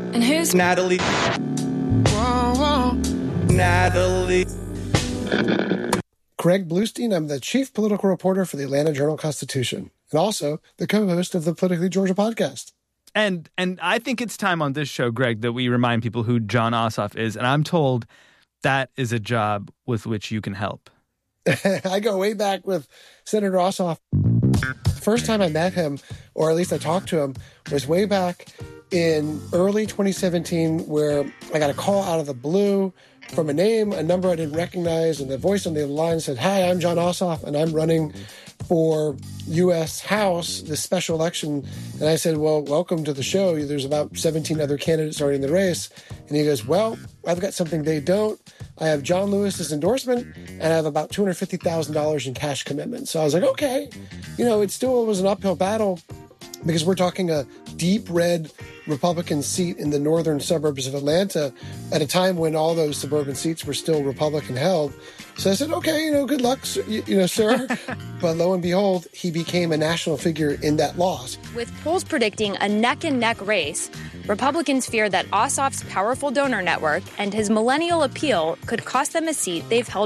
And who's Natalie? Whoa, whoa. Natalie. Craig Bluestein. I'm the chief political reporter for the Atlanta Journal-Constitution, and also the co-host of the Politically Georgia podcast. And I think it's time on this show, Greg, that we remind people who Jon Ossoff is. And I'm told that is a job with which you can help. I go way back with Senator Ossoff. The first time I met him, or at least I talked to him, was way back in early 2017, where I got a call out of the blue from a number I didn't recognize, and the voice on the line said, "Hi, I'm Jon Ossoff, and I'm running for U.S. House, this special election." And I said, "Well, welcome to the show. There's about 17 other candidates already in the race." And he goes, "Well, I've got something they don't. I have John Lewis's endorsement, and I have about $250,000 in cash commitment." So I was like, okay. It still was an uphill battle, because we're talking a deep red Republican seat in the northern suburbs of Atlanta at a time when all those suburban seats were still Republican held. So I said, okay, good luck, sir. But lo and behold, he became a national figure in that loss. With polls predicting a neck-and-neck race, Republicans fear that Ossoff's powerful donor network and his millennial appeal could cost them a seat they've held